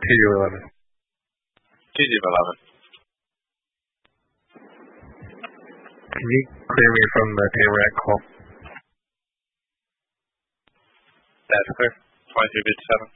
TU11. TU11. Can you clear me from the ARAC call? That's clear. 2357.